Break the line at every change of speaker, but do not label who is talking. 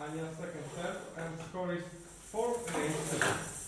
Anya second set, and score is 4 against 7.